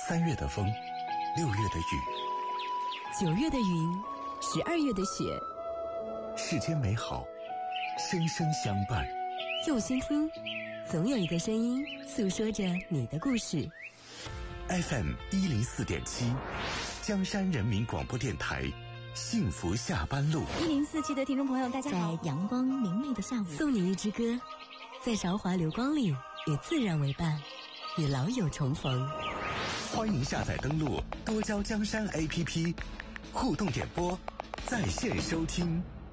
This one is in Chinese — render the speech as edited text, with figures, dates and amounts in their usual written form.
3月的风，6月的雨 ，9月的云，12月的雪。 世间美好，声声相伴。 用心听，总有一个声音诉说着你的故事。 FM 104.7，江山人民广播电台，幸福下班路。 1047的听众朋友，大家好！ 在阳光明媚的下午，送你一支歌，在韶华流光里，与自然为伴，与老友重逢。 欢迎下载登录多交江山 APP， 互动点播，在线收听。